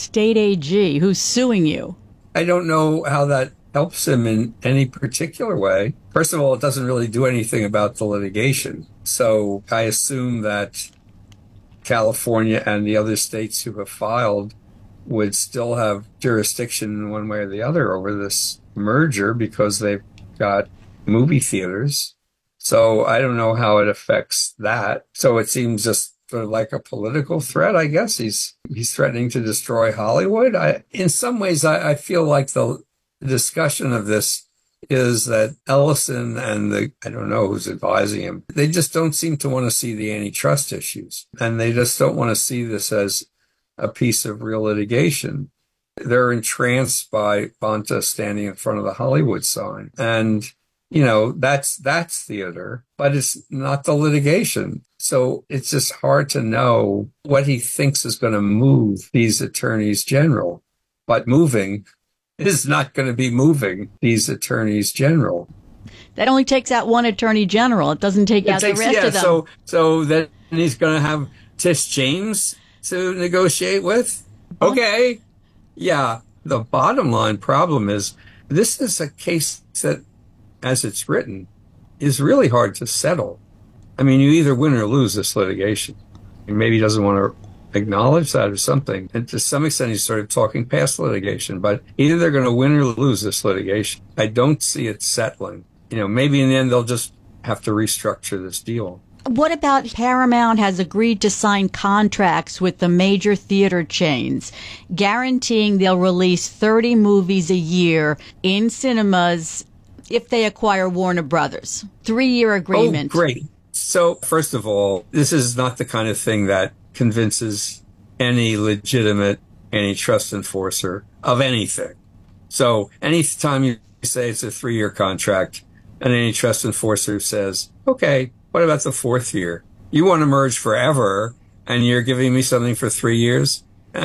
state AG who's suing you. I don't know how that helps him in any particular way. First of all, it doesn't really do anything about the litigation. So I assume that California and the other states who have filed would still have jurisdiction in one way or the other over this merger because they've got movie theaters. So I don't know how it affects that. So it seems just sort of like a political threat, I guess. He's threatening to destroy Hollywood. In some ways, I feel like the discussion of this is that Ellison and I don't know who's advising him, they just don't seem to want to see the antitrust issues. And they just don't want to see this as a piece of real litigation. They're entranced by Bonta standing in front of the Hollywood sign. And, that's theater, but it's not the litigation. So it's just hard to know what he thinks is going to move these attorneys general. But moving is not going to be moving these attorneys general. That only takes out one attorney general. It doesn't take out the rest of them. So then he's going to have Tish James to negotiate with? Okay. Yeah. The bottom line problem is this is a case that, as it's written, is really hard to settle. I mean, you either win or lose this litigation. And maybe he doesn't want to acknowledge that or something. And to some extent, he's sort of talking past litigation. But either they're going to win or lose this litigation. I don't see it settling. Maybe in the end, they'll just have to restructure this deal. What about Paramount has agreed to sign contracts with the major theater chains, guaranteeing they'll release 30 movies a year in cinemas if they acquire Warner Brothers? 3-year agreement. Oh, great. So, first of all, this is not the kind of thing that convinces any legitimate antitrust enforcer of anything. So, anytime you say it's a 3-year contract, an antitrust enforcer says, okay, what about the 4th year? You want to merge forever, and you're giving me something for 3 years?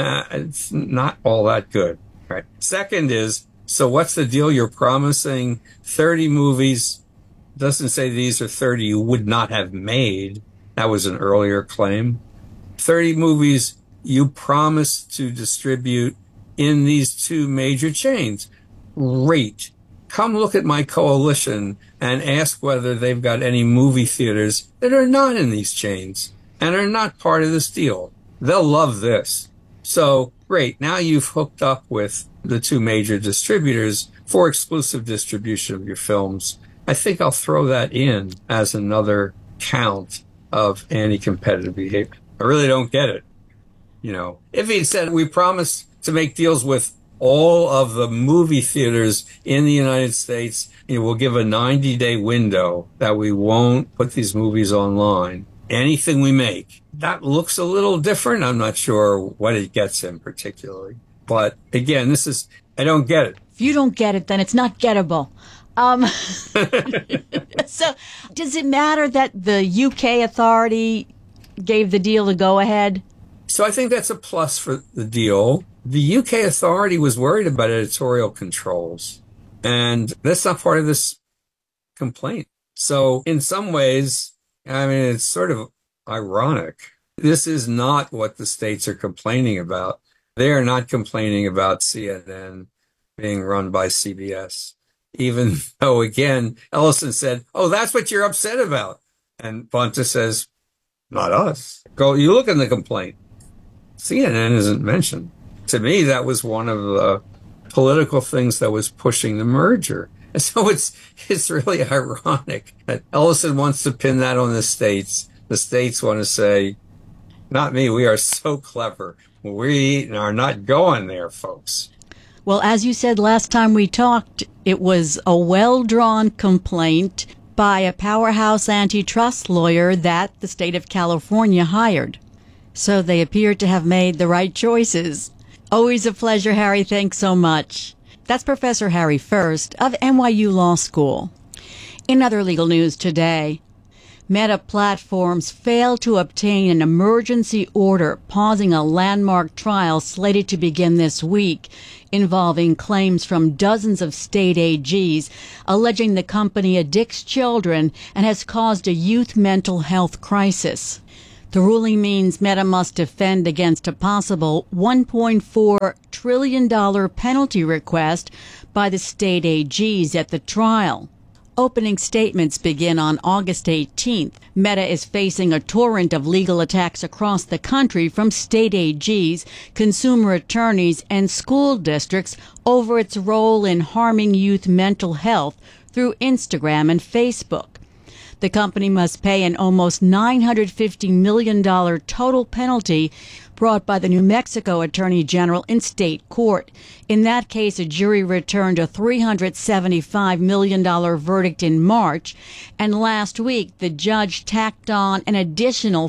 It's not all that good, right? Second is, so what's the deal? You're promising 30 movies. Doesn't say these are 30 you would not have made. That was an earlier claim. 30 movies you promise to distribute in these 2 major chains. Great. Come look at my coalition and ask whether they've got any movie theaters that are not in these chains and are not part of this deal. They'll love this. So, great. Now you've hooked up with the 2 major distributors for exclusive distribution of your films. I think I'll throw that in as another count of anti-competitive behavior. I really don't get it. If he said, we promise to make deals with all of the movie theaters in the United States, we'll give a 90-day window that we won't put these movies online. Anything we make. That looks a little different. I'm not sure what it gets him particularly. But again, I don't get it. If you don't get it, then it's not gettable. So does it matter that the UK authority gave the deal the go-ahead? So I think that's a plus for the deal. The UK authority was worried about editorial controls, and that's not part of this complaint. So in some ways, it's sort of ironic. This is not what the states are complaining about. They are not complaining about CNN being run by CBS, even though, again, Ellison said, oh, that's what you're upset about. And Bonta says, not us. You look in the complaint. CNN isn't mentioned. To me, that was one of the political things that was pushing the merger. And so it's really ironic that Ellison wants to pin that on the states. The states want to say, not me, we are so clever. We are not going there, folks. Well, as you said last time we talked, it was a well-drawn complaint by a powerhouse antitrust lawyer that the state of California hired. So they appear to have made the right choices. Always a pleasure, Harry. Thanks so much. That's Professor Harry First of NYU Law School. In other legal news today, Meta Platforms failed to obtain an emergency order pausing a landmark trial slated to begin this week involving claims from dozens of state AGs alleging the company addicts children and has caused a youth mental health crisis. The ruling means Meta must defend against a possible $1.4 trillion penalty request by the state AGs at the trial. Opening statements begin on August 18th. Meta is facing a torrent of legal attacks across the country from state AGs, consumer attorneys, and school districts over its role in harming youth mental health through Instagram and Facebook. The company must pay an almost $950 million total penalty brought by the New Mexico Attorney General in state court. In that case, a jury returned a $375 million verdict in March, and last week the judge tacked on an additional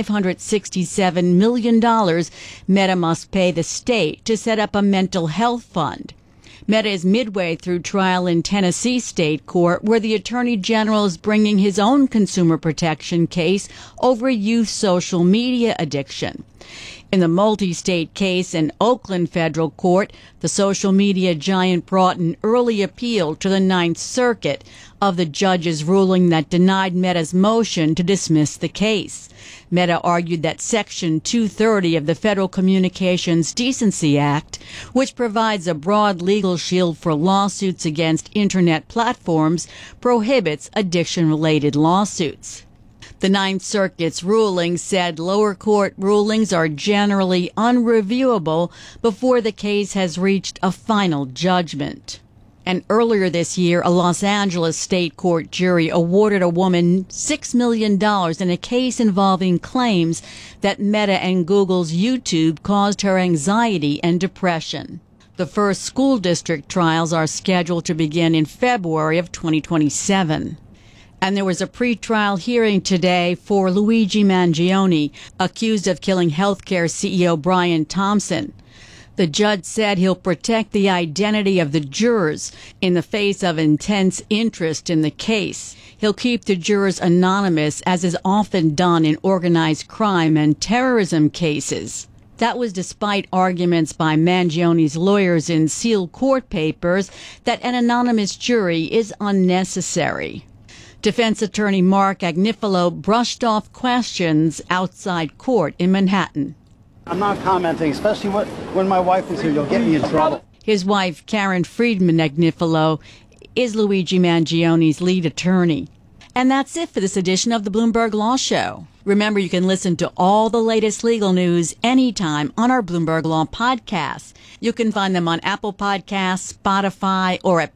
$567 million Meta must pay the state to set up a mental health fund. Meta is midway through trial in Tennessee state court, where the attorney general is bringing his own consumer protection case over youth social media addiction. In the multi-state case in Oakland federal court, the social media giant brought an early appeal to the Ninth Circuit of the judge's ruling that denied Meta's motion to dismiss the case. Meta argued that Section 230 of the Federal Communications Decency Act, which provides a broad legal shield for lawsuits against Internet platforms, prohibits addiction-related lawsuits. The Ninth Circuit's ruling said lower court rulings are generally unreviewable before the case has reached a final judgment. And earlier this year, a Los Angeles state court jury awarded a woman $6 million in a case involving claims that Meta and Google's YouTube caused her anxiety and depression. The first school district trials are scheduled to begin in February of 2027. And there was a pretrial hearing today for Luigi Mangione, accused of killing healthcare CEO Brian Thompson. The judge said he'll protect the identity of the jurors in the face of intense interest in the case. He'll keep the jurors anonymous, as is often done in organized crime and terrorism cases. That was despite arguments by Mangione's lawyers in sealed court papers that an anonymous jury is unnecessary. Defense attorney Mark Agnifilo brushed off questions outside court in Manhattan. I'm not commenting, especially when my wife is here. You'll get me in trouble. His wife, Karen Friedman Agnifilo, is Luigi Mangione's lead attorney. And that's it for this edition of the Bloomberg Law Show. Remember, you can listen to all the latest legal news anytime on our Bloomberg Law podcasts. You can find them on Apple Podcasts, Spotify, or at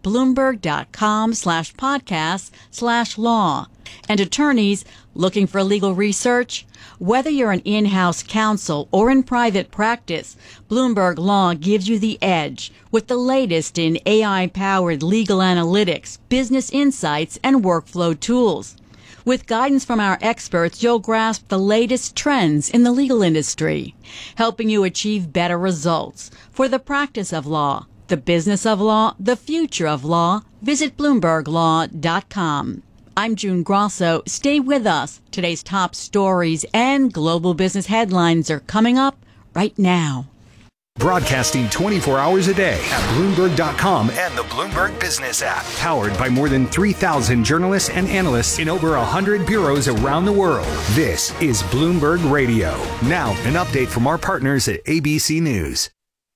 Bloomberg.com/podcast/law. And attorneys looking for legal research? Whether you're an in-house counsel or in private practice, Bloomberg Law gives you the edge with the latest in AI-powered legal analytics, business insights, and workflow tools. With guidance from our experts, you'll grasp the latest trends in the legal industry, helping you achieve better results for the practice of law, the business of law, the future of law. Visit BloombergLaw.com. I'm June Grosso. Stay with us. Today's top stories and global business headlines are coming up right now. Broadcasting 24 hours a day at Bloomberg.com and the Bloomberg Business app. Powered by more than 3,000 journalists and analysts in over 100 bureaus around the world. This is Bloomberg Radio. Now, an update from our partners at ABC News.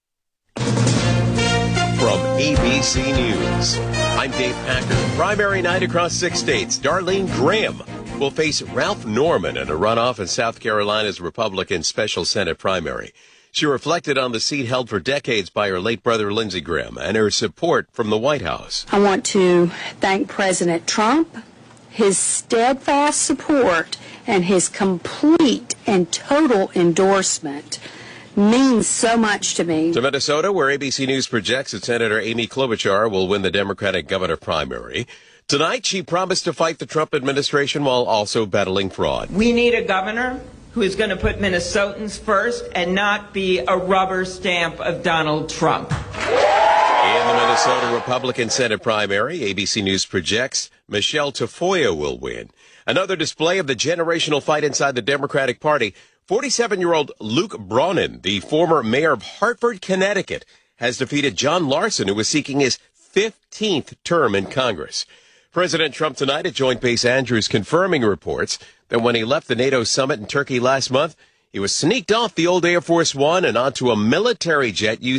From ABC News, I'm Dave Packer. Primary night across 6 states. Darlene Graham will face Ralph Norman in a runoff in South Carolina's Republican Special Senate primary. She reflected on the seat held for decades by her late brother, Lindsey Graham, and her support from the White House. I want to thank President Trump, his steadfast support, and his complete and total endorsement means so much to me. To Minnesota, where ABC News projects that Senator Amy Klobuchar will win the Democratic governor primary. Tonight, she promised to fight the Trump administration while also battling fraud. We need a governor who is going to put Minnesotans first and not be a rubber stamp of Donald Trump. In the Minnesota Republican Senate primary, ABC News projects Michelle Tafoya will win. Another display of the generational fight inside the Democratic Party. 47-year-old Luke Bronin, the former mayor of Hartford, Connecticut, has defeated John Larson, who was seeking his 15th term in Congress. President Trump tonight at Joint Base Andrews confirming reports that when he left the NATO summit in Turkey last month, he was sneaked off the old Air Force One and onto a military jet used